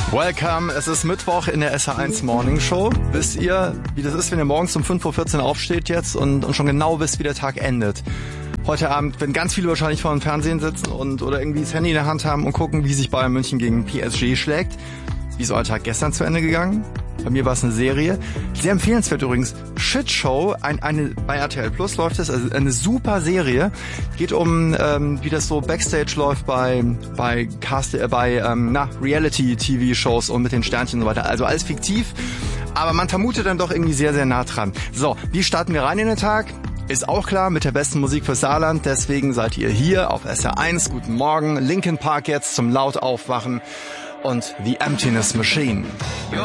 Welcome, es ist Mittwoch in der SH1 Morning Show. Wisst ihr, wie das ist, wenn ihr morgens um 5:14 Uhr aufsteht jetzt und schon genau wisst, wie der Tag endet? Heute Abend, wenn ganz viele wahrscheinlich vor dem Fernsehen sitzen oder irgendwie das Handy in der Hand haben und gucken, wie sich Bayern München gegen PSG schlägt. Wie ist euer Tag gestern zu Ende gegangen? Bei mir war es eine Serie. Sehr empfehlenswert übrigens. Shitshow, bei RTL Plus läuft es, also eine super Serie. Geht um, wie das so Backstage läuft bei Reality-TV-Shows und mit den Sternchen und so weiter. Also alles fiktiv, aber man vermutet dann doch irgendwie sehr, sehr nah dran. So, wie starten wir rein in den Tag? Ist auch klar, mit der besten Musik fürs Saarland. Deswegen seid ihr hier auf SR1. Guten Morgen. Linkin Park jetzt zum laut Aufwachen. Und The Emptiness Machine.